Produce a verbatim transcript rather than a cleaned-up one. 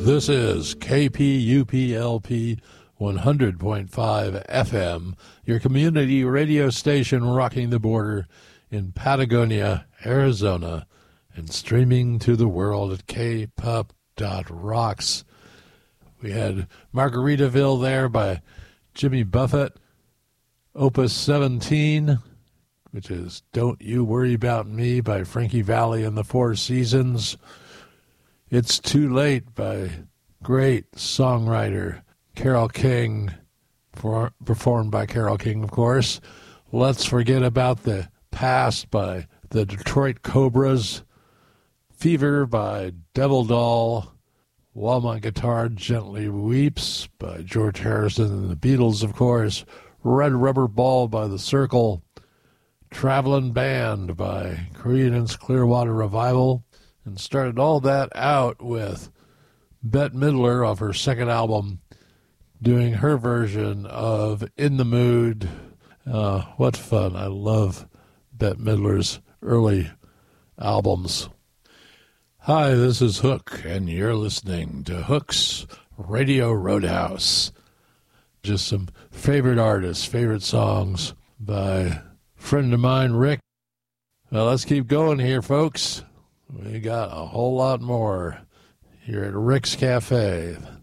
This is K P U P L P one hundred point five F M, your community radio station rocking the border in Patagonia, Arizona, and streaming to the world at k pop dot rocks. We had Margaritaville there by Jimmy Buffett, Opus seventeen, which is Don't You Worry About Me by Frankie Valli and the Four Seasons. It's Too Late by great songwriter Carole King, for, performed by Carole King, of course. Let's Forget About the Past by the Detroit Cobras. Fever by Devil Doll. While My Guitar Gently Weeps by George Harrison and the Beatles, of course. Red Rubber Ball by The Circle. Travelin' Band by Creedence Clearwater Revival. And started all that out with Bette Midler off her second album doing her version of In the Mood. Uh, what fun. I love Bette Midler's early albums. Hi, this is Hook, and you're listening to Hook's Radio Roadhouse. Just some favorite artists, favorite songs by a friend of mine, Rick. Well, let's keep going here, folks. We got a whole lot more here at Rick's Cafe.